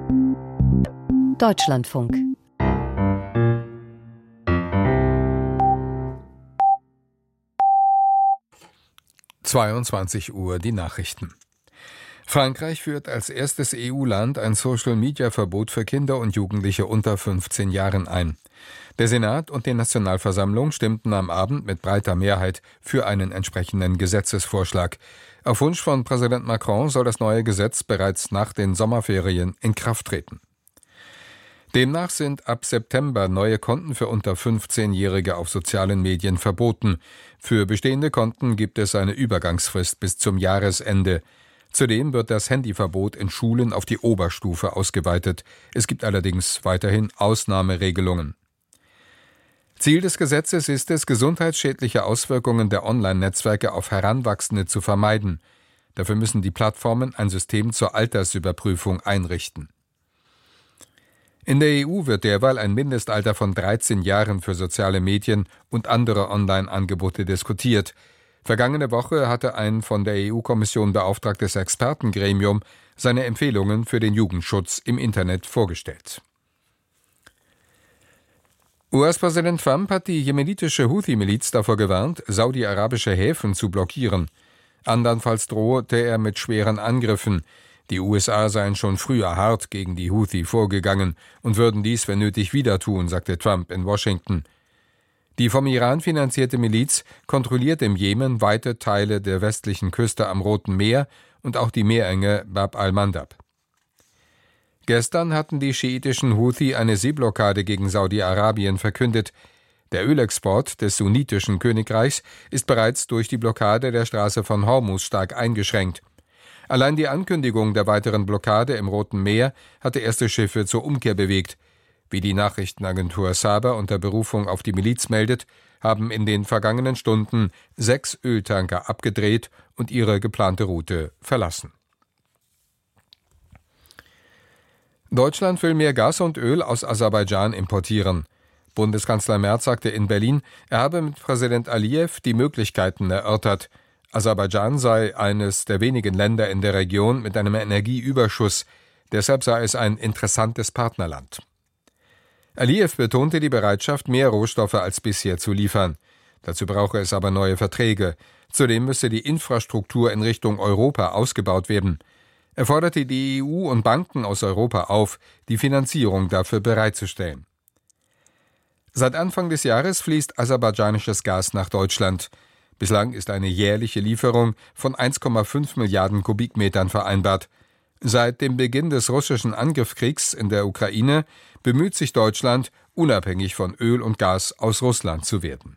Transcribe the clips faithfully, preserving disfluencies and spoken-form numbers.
Deutschlandfunk. zweiundzwanzig Uhr die Nachrichten. Frankreich führt als erstes E U-Land ein Social-Media-Verbot für Kinder und Jugendliche unter fünfzehn Jahren ein. Der Senat und die Nationalversammlung stimmten am Abend mit breiter Mehrheit für einen entsprechenden Gesetzesvorschlag. Auf Wunsch von Präsident Macron soll das neue Gesetz bereits nach den Sommerferien in Kraft treten. Demnach sind ab September neue Konten für unter fünfzehnjährige auf sozialen Medien verboten. Für bestehende Konten gibt es eine Übergangsfrist bis zum Jahresende. Zudem wird das Handyverbot in Schulen auf die Oberstufe ausgeweitet. Es gibt allerdings weiterhin Ausnahmeregelungen. Ziel des Gesetzes ist es, gesundheitsschädliche Auswirkungen der Online-Netzwerke auf Heranwachsende zu vermeiden. Dafür müssen die Plattformen ein System zur Altersüberprüfung einrichten. In der E U wird derweil ein Mindestalter von dreizehn Jahren für soziale Medien und andere Online-Angebote diskutiert. Vergangene Woche hatte ein von der E U-Kommission beauftragtes Expertengremium seine Empfehlungen für den Jugendschutz im Internet vorgestellt. U S-Präsident Trump hat die jemenitische Houthi-Miliz davor gewarnt, saudi-arabische Häfen zu blockieren. Andernfalls drohte er mit schweren Angriffen. Die U S A seien schon früher hart gegen die Houthi vorgegangen und würden dies, wenn nötig, wieder tun, sagte Trump in Washington. Die vom Iran finanzierte Miliz kontrolliert im Jemen weite Teile der westlichen Küste am Roten Meer und auch die Meerenge Bab al-Mandab. Gestern hatten die schiitischen Houthi eine Seeblockade gegen Saudi-Arabien verkündet. Der Ölexport des sunnitischen Königreichs ist bereits durch die Blockade der Straße von Hormuz stark eingeschränkt. Allein die Ankündigung der weiteren Blockade im Roten Meer hatte erste Schiffe zur Umkehr bewegt. Wie die Nachrichtenagentur Saba unter Berufung auf die Miliz meldet, haben in den vergangenen Stunden sechs Öltanker abgedreht und ihre geplante Route verlassen. Deutschland will mehr Gas und Öl aus Aserbaidschan importieren. Bundeskanzler Merz sagte in Berlin, er habe mit Präsident Alijew die Möglichkeiten erörtert. Aserbaidschan sei eines der wenigen Länder in der Region mit einem Energieüberschuss. Deshalb sei es ein interessantes Partnerland. Alijew betonte die Bereitschaft, mehr Rohstoffe als bisher zu liefern. Dazu brauche es aber neue Verträge. Zudem müsse die Infrastruktur in Richtung Europa ausgebaut werden. Er forderte die E U und Banken aus Europa auf, die Finanzierung dafür bereitzustellen. Seit Anfang des Jahres fließt aserbaidschanisches Gas nach Deutschland. Bislang ist eine jährliche Lieferung von eins Komma fünf Milliarden Kubikmetern vereinbart. Seit dem Beginn des russischen Angriffskriegs in der Ukraine bemüht sich Deutschland, unabhängig von Öl und Gas aus Russland zu werden.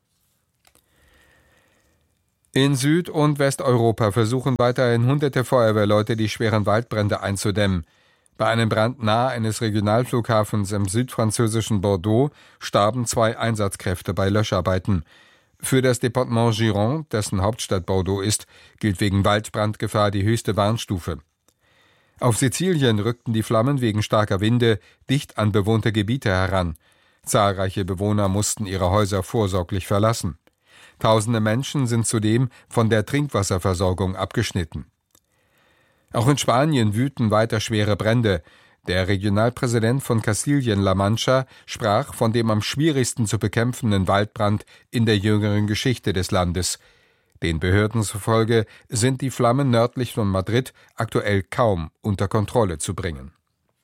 In Süd- und Westeuropa versuchen weiterhin hunderte Feuerwehrleute, die schweren Waldbrände einzudämmen. Bei einem Brand nahe eines Regionalflughafens im südfranzösischen Bordeaux starben zwei Einsatzkräfte bei Löscharbeiten. Für das Departement Gironde, dessen Hauptstadt Bordeaux ist, gilt wegen Waldbrandgefahr die höchste Warnstufe. Auf Sizilien rückten die Flammen wegen starker Winde dicht an bewohnte Gebiete heran. Zahlreiche Bewohner mussten ihre Häuser vorsorglich verlassen. Tausende Menschen sind zudem von der Trinkwasserversorgung abgeschnitten. Auch in Spanien wüten weiter schwere Brände. Der Regionalpräsident von Kastilien-La Mancha sprach von dem am schwierigsten zu bekämpfenden Waldbrand in der jüngeren Geschichte des Landes. Den Behörden zufolge sind die Flammen nördlich von Madrid aktuell kaum unter Kontrolle zu bringen.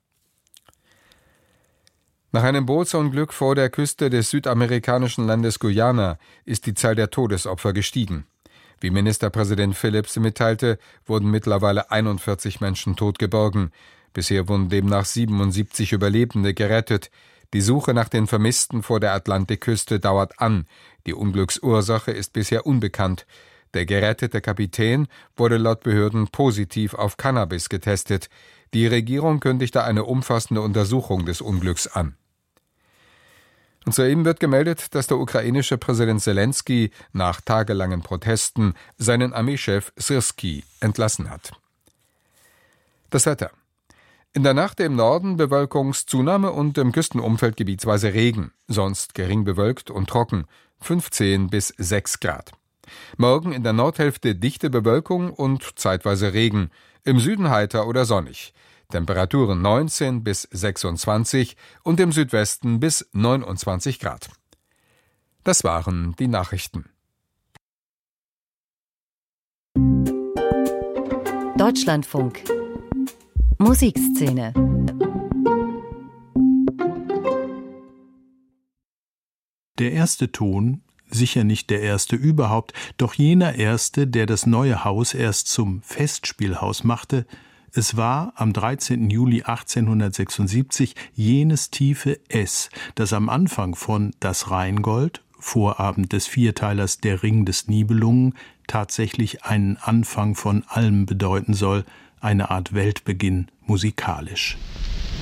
Nach einem Bootsunglück vor der Küste des südamerikanischen Landes Guyana ist die Zahl der Todesopfer gestiegen. Wie Ministerpräsident Phillips mitteilte, wurden mittlerweile einundvierzig Menschen tot geborgen. Bisher wurden demnach siebenundsiebzig Überlebende gerettet. Die Suche nach den Vermissten vor der Atlantikküste dauert an. Die Unglücksursache ist bisher unbekannt. Der gerettete Kapitän wurde laut Behörden positiv auf Cannabis getestet. Die Regierung kündigte eine umfassende Untersuchung des Unglücks an. Und soeben wird gemeldet, dass der ukrainische Präsident Selenskyj nach tagelangen Protesten seinen Armeechef Syrskij entlassen hat. Das Wetter. In der Nacht im Norden Bewölkungszunahme und im Küstenumfeld gebietsweise Regen, sonst gering bewölkt und trocken, fünfzehn bis sechs Grad. Morgen in der Nordhälfte dichte Bewölkung und zeitweise Regen, im Süden heiter oder sonnig. Temperaturen neunzehn bis sechsundzwanzig und im Südwesten bis neunundzwanzig Grad. Das waren die Nachrichten. Deutschlandfunk Musikszene. Der erste Ton, sicher nicht der erste überhaupt, doch jener erste, der das neue Haus erst zum Festspielhaus machte, es war am dreizehnten Juli achtzehnhundertsechsundsiebzig jenes tiefe S, das am Anfang von Das Rheingold, Vorabend des Vierteilers Der Ring des Nibelungen, tatsächlich einen Anfang von allem bedeuten soll, eine Art Weltbeginn musikalisch.